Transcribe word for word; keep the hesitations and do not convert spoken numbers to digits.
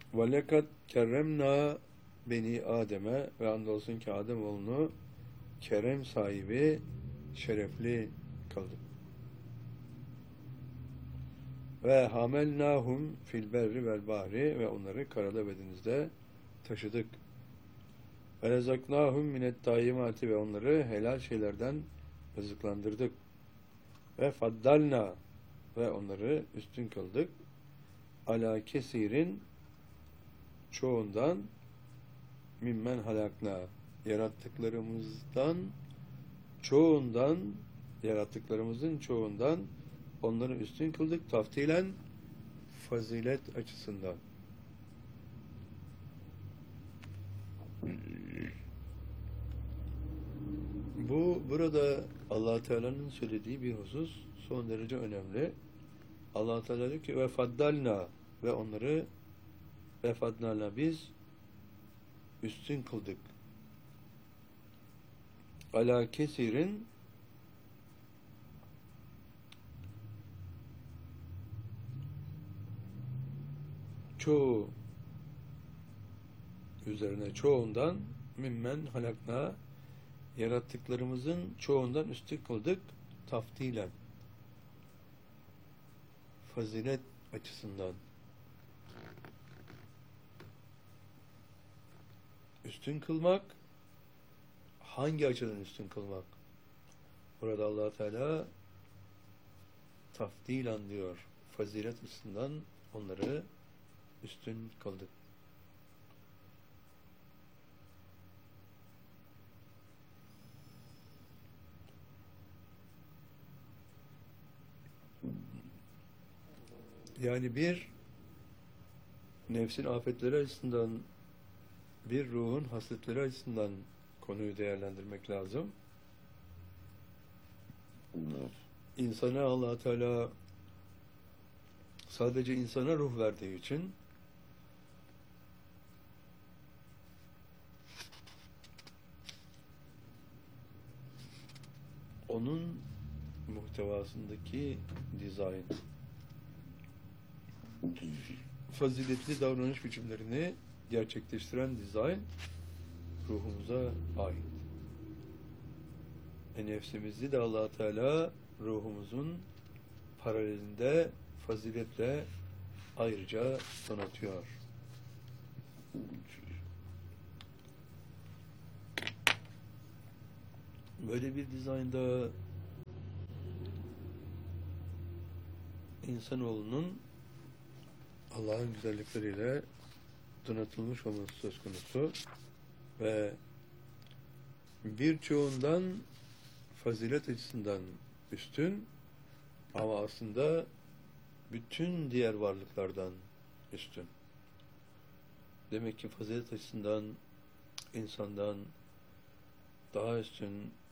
Ve lekad kerremna beni Adem'e ve andolsun ki Ademoğlunu kerem sahibi, şerefli kıldık. Ve hamelnahum fil berri vel bahri ve onları karada ve denizde taşıdık. Ve rezaknahum minet tayyimati ve onları helal şeylerden rızıklandırdık. Ve faddalna ve onları üstün kıldık. Ala kesirin çoğundan mimmen halakna yarattıklarımızdan çoğundan yarattıklarımızın çoğundan onları üstün kıldık taftilen fazilet açısından. Bu burada Allah Teala'nın söylediği bir husus son derece önemli. Allah Teala diyor ki ve faddalna ve onları ve faddalna biz üstün kıldık. Ala kesirin çoğu üzerine çoğundan mimmen halakna yarattıklarımızın çoğundan üstün kıldık taftilen fazilet açısından. Üstün kılmak hangi açıdan üstün kılmak? Burada Allah Teala taftilan diyor. Fazilet açısından onları üstün kıldık. Yani bir nefsin afetleri açısından bir ruhun hasletleri açısından konuyu değerlendirmek lazım. İnsana Allah Teala sadece insana ruh verdiği için onun muhtevasındaki dizayn faziletli davranış biçimlerini gerçekleştiren dizayn ruhumuza ait. E nefsimizi de Allah Teala ruhumuzun paralelinde faziletle ayrıca donatıyor. Böyle bir dizaynda insanoğlunun Allah'ın güzellikleriyle donatılmış olması söz konusu ve birçoğundan fazilet açısından üstün ama aslında bütün diğer varlıklardan üstün. Demek ki fazilet açısından insandan daha üstün